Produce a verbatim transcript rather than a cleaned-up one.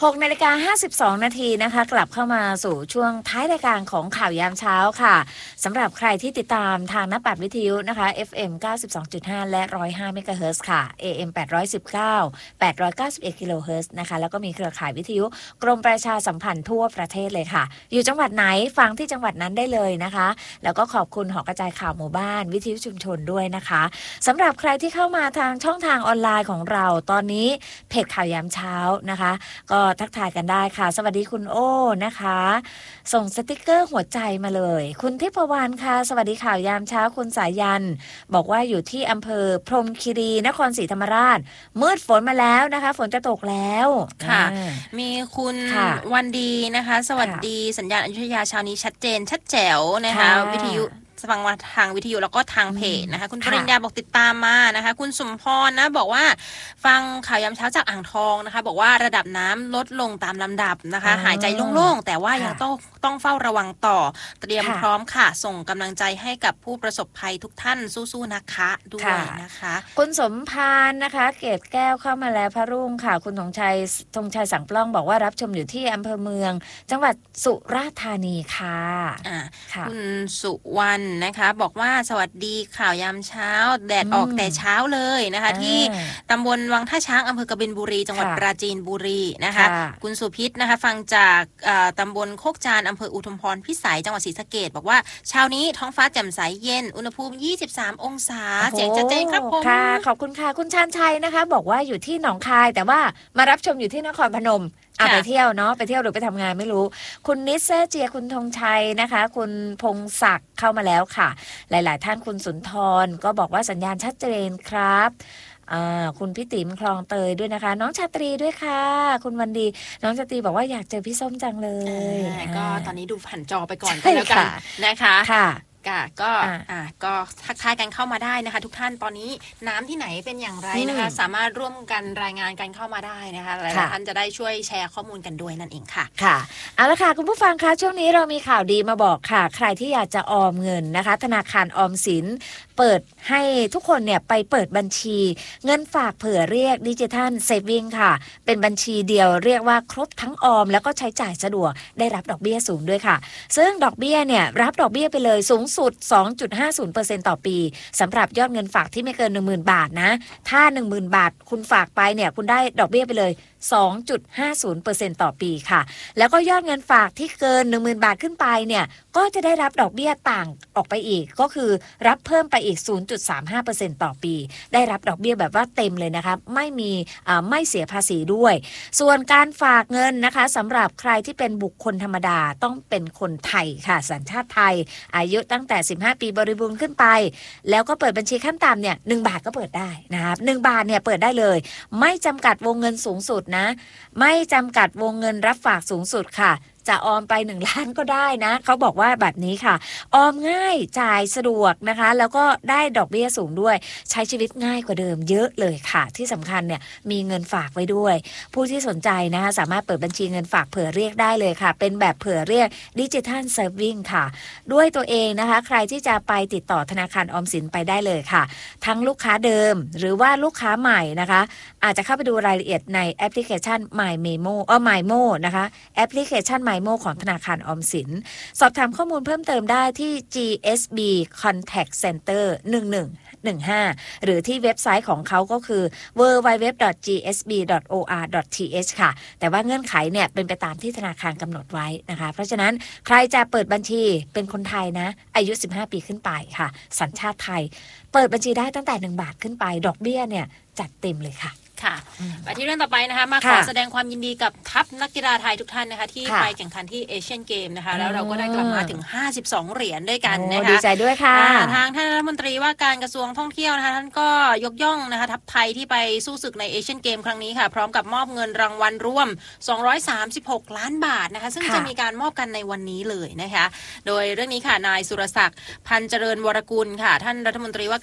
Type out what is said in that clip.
หกนาฬิกาห้าสิบสองนาทีนะคะกลับเข้ามาสู่ช่วงท้ายรายการของข่าวยามเช้าค่ะสำหรับใครที่ติดตามทางหน้าปัดวิทยุนะคะ เอฟ เอ็ม เก้าสิบสองจุดห้า และหนึ่งร้อยห้าเมกะเฮิรตซ์ค่ะ เอ เอ็ม แปดร้อยสิบเก้า แปดร้อยเก้าสิบเอ็ดกิโลเฮิรตซ์นะคะแล้วก็มีเครือข่ายวิทยุกรมประชาสัมพันธ์ทั่วประเทศเลยค่ะอยู่จังหวัดไหนฟังที่จังหวัดนั้นได้เลยนะคะแล้วก็ขอบคุณหอกระจายข่าวหมู่บ้านวิทยุชุมชนด้วยนะคะสำหรับใครที่เข้ามาทางช่องทางออนไลน์ของเราตอนนี้เพจข่าวยามเช้านะคะก็ทักทายกันได้ค่ะสวัสดีคุณโอ้นะคะส่งสติกเกอร์หัวใจมาเลยคุณทิพวรรณค่ะสวัสดีข่าวยามเช้าคุณสายันบอกว่าอยู่ที่อำเภอพรหมคีรีนครศรีธรรมราชมืดฝนมาแล้วนะคะฝนจะตกแล้วค่ะมีคุณวันดีนะคะสวัสดีสัญญาณอยุธยาเช้านี้ชัดเจนชัดแจ๋วนะคะวิทยุฟังมาทางวิทยุแล้วก็ทางเพจนะคะคุณปริญญาบอกติดตามมานะคะคุณสมพรนะบอกว่าฟังข่าวยามเช้าจากอ่างทองนะคะบอกว่าระดับน้ำลดลงตามลำดับนะคะหายใจโล่งๆแต่ว่ายังต้องต้องเฝ้าระวังต่อเตรียมพร้อมค่ะส่งกำลังใจให้กับผู้ประสบภัยทุกท่านสู้ๆนะคะด้วยนะคะคุณสมพานนะคะเกตแก้วเข้ามาแล้วพระรุ่งค่ะคุณธงชัยธงชัยสังปล้องบอกว่ารับชมอยู่ที่อำเภอเมืองจังหวัดสุราษฎร์ธานีค่ะอ่าคุณสุวรรณนะคะบอกว่าสวัสดีข่าวยามเช้าแดดออกแต่เช้าเลยนะคะที่ตำบลวังท่าช้างอำเภอกบินบุรีจังหวัดปราจีนบุรีนะคะคุณสุพิษนะคะฟังจากตำบลโคกจานอำเภออุทุมพรพิสัยจังหวัดศรีสะเกษบอกว่าเช้านี้ท้องฟ้าแจ่มใสเย็นอุณหภูมิยี่สิบสามองศาเจ๋งจะเจ๋งครับผมค่ะขอบคุณค่ะคุณชาญชัยนะคะบอกว่าอยู่ที่หนองคายแต่ว่ามารับชมอยู่ที่นครพนมอ่ะไปเที่ยวเนาะไปเที่ยวหรือไปทำงานไม่รู้คุณนิสเซเจียคุณธงชัยนะคะคุณพงศักดิ์เข้ามาแล้วค่ะหลายๆท่านคุณสุนทรก็บอกว่าสัญญาณชัดเจนครับคุณพี่ติ๋มคลองเตยด้วยนะคะน้องชาตรีด้วยค่ะคุณวันดีน้องชาตรีบอกว่าอยากเจอพี่ส้มจังเลยก็ตอนนี้ดูผ่านจอไปก่อนก็แล้วกันนะคะค่ะก็อ่าก็ทักทายกันเข้ามาได้นะคะทุกท่านตอนนี้น้ำที่ไหนเป็นอย่างไรนะคะสามารถร่วมกันรายงานกันเข้ามาได้นะคะหลายท่านจะได้ช่วยแชร์ข้อมูลกันด้วยนั่นเองค่ะค่ะเอาละค่ะคุณผู้ฟังคะช่วงนี้เรามีข่าวดีมาบอกค่ะใครที่อยากจะออมเงินนะคะธนาคารออมสินเปิดให้ทุกคนเนี่ยไปเปิดบัญชีเงินฝากเผื่อเรียกดิจิทัลเซฟวิ่งค่ะเป็นบัญชีเดียวเรียกว่าครบทั้งออมแล้วก็ใช้จ่ายสะดวกได้รับดอกเบี้ยสูงด้วยค่ะซึ่งดอกเบี้ยเนี่ยรับดอกเบี้ยไปเลยสูงสุด สองจุดห้าศูนย์เปอร์เซ็นต์ ต่อปีสำหรับยอดเงินฝากที่ไม่เกิน หนึ่งหมื่น บาทนะถ้า หนึ่งหมื่น บาทคุณฝากไปเนี่ยคุณได้ดอกเบี้ยไปเลย สองจุดห้าศูนย์เปอร์เซ็นต์ ต่อปีค่ะแล้วก็ยอดเงินฝากที่เกิน หนึ่งหมื่น บาทขึ้นไปเนี่ยก็จะได้รับดอกเบี้ยต่างออกไปอีกก็คือรับเพิ่มไปอีก ศูนย์จุดสามห้าเปอร์เซ็นต์ ต่อปีได้รับดอกเบี้ยแบบว่าเต็มเลยนะคะไม่มีไม่เสียภาษีด้วยส่วนการฝากเงินนะคะสำหรับใครที่เป็นบุคคลธรรมดาต้องเป็นคนไทยค่ะสัญชาติไทยอายุตั้งแต่สิบห้าปีบริบูรณ์ขึ้นไปแล้วก็เปิดบัญชีขั้นต่ำเนี่ยหนึ่งบาทก็เปิดได้นะครับหนึ่งบาทเนี่ยเปิดได้เลยไม่จำกัดวงเงินสูงสุดนะไม่จำกัดวงเงินรับฝากสูงสุดค่ะจะออมไปหนึ่งล้านก็ได้นะเขาบอกว่าแบบนี้ค่ะออมง่ายจ่ายสะดวกนะคะแล้วก็ได้ดอกเบี้ยสูงด้วยใช้ชีวิตง่ายกว่าเดิมเยอะเลยค่ะที่สำคัญเนี่ยมีเงินฝากไว้ด้วยผู้ที่สนใจนะคะสามารถเปิดบัญชีเงินฝากเผื่อเรียกได้เลยค่ะเป็นแบบเผื่อเรียกดิจิทัลเซฟวิ่งค่ะด้วยตัวเองนะคะใครที่จะไปติดต่อธนาคารออมสินไปได้เลยค่ะทั้งลูกค้าเดิมหรือว่าลูกค้าใหม่นะคะอาจจะเข้าไปดูรายละเอียดในแอปพลิเคชัน My Memo เอ่อ My Mo นะคะแอปพลิเคชัน My Mo ของธนาคารออมสินสอบถามข้อมูลเพิ่มเติมได้ที่ จี เอส บี Contact Center หนึ่งหนึ่งหนึ่งห้าหรือที่เว็บไซต์ของเขาก็คือ ดับเบิลยู ดับเบิลยู ดับเบิลยู ดอท จี เอส บี ดอท โอ อาร์ ดอท ที เอช ค่ะแต่ว่าเงื่อนไขเนี่ยเป็นไปตามที่ธนาคารกำหนดไว้นะคะเพราะฉะนั้นใครจะเปิดบัญชีเป็นคนไทยนะอายุสิบห้าปีขึ้นไปค่ะสัญชาติไทยเปิดบัญชีได้ตั้งแต่หนึ่งบาทขึ้นไปดอกเบี้ยเนี่ยจัดเต็มเลยค่ะค่ะไปที่เรื่องต่อไปนะคะมาขอแสดงความยินดีกับทัพนักกีฬาไทยทุกท่านนะคะที่ไปแข่งขันที่เอเชียนเกมนะคะแล้วเราก็ได้กลับมาถึงห้าสิบสองเหรียญด้วยกันนะคะดีใจด้วยค่ะทางท่านรัฐมนตรีว่าการกระทรวงท่องเที่ยวนะคะท่านก็ยกย่องนะคะทัพไทยที่ไปสู้ศึกในเอเชียนเกมครั้งนี้ค่ะพร้อมกับมอบเงินรางวัลรวมสองร้อยสามสิบหกล้านบาทนะคะซึ่งจะมีการมอบกันในวันนี้เลยนะคะโดยเรื่องนี้ค่ะนายสุรศักดิ์พันเจริญวรกุลค่ะท่านรัฐมนตรีว่า